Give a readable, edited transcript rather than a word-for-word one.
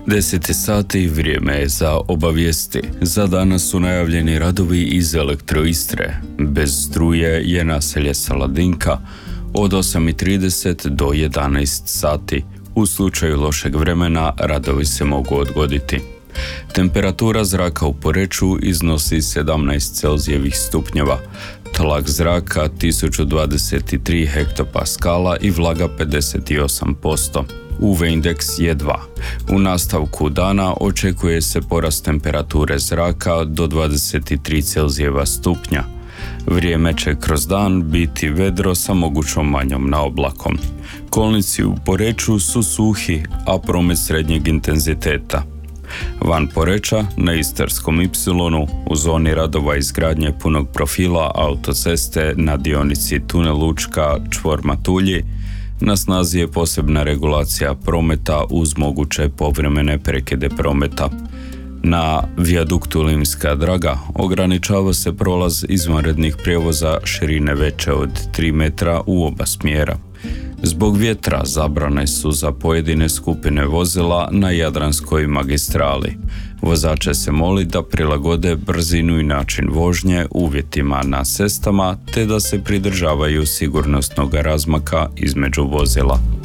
10 sati vrijeme je za obavijesti. Za danas su najavljeni radovi iz Elektroistre. Bez struje je naselje Saladinka od 8:30 do 11 sati. U slučaju lošeg vremena radovi se mogu odgoditi. Temperatura zraka u Poreču iznosi 17 celzijevih stupnjeva, tlak zraka 1023 hektopaskala i vlaga 58%. UV indeks je 2. U nastavku dana očekuje se porast temperature zraka do 23 celzijeva stupnja. Vrijeme će kroz dan biti vedro sa mogućom manjom naoblakom. Kolnici u Poreču su suhi, a promet srednjeg intenziteta. Van Poreča, na Istarskom Ipsilonu, u zoni radova izgradnje punog profila autoceste na dionici Tunel Učka čvor Matulji, na snazi je posebna regulacija prometa uz moguće povremene prekide prometa. Na vijaduktu Limska Draga ograničava se prolaz izvanrednih prijevoza širine veće od 3 metra u oba smjera. Zbog vjetra zabrane su za pojedine skupine vozila na Jadranskoj magistrali. Vozače se moli da prilagode brzinu i način vožnje uvjetima na cestama te da se pridržavaju sigurnosnog razmaka između vozila.